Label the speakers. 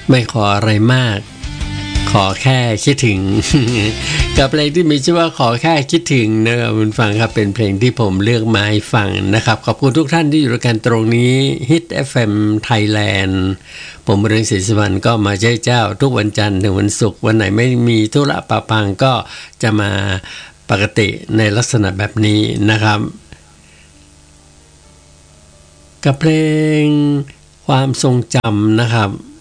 Speaker 1: ไม่ขออะไรมากขอแค่คิดถึง กับเพลงที่มีชื่อว่าขอแค่คิดถึงนะครับคุณฟังครับเป็นเพลงที่ผมเลือกมาให้ฟังนะครับขอบคุณทุกท่านที่อยู่ด้วยกันตรงนี้ Hit FM Thailand ผมเรืองศรีสุวรรณก็มาเจ้าทุกวันจันทร์ถึงวันศุกร์วันไหนไม่มีธุระปะปังก็จะมาปกติในลักษณะแบบนี้นะครับกับเพลงความทรงจำนะครับ